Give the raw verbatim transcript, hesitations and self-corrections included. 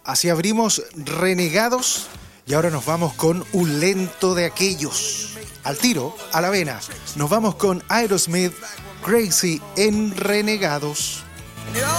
Así abrimos Renegados y ahora nos vamos con un lento de aquellos. Al tiro, a la vena. Nos vamos con Aerosmith, Crazy en Renegados.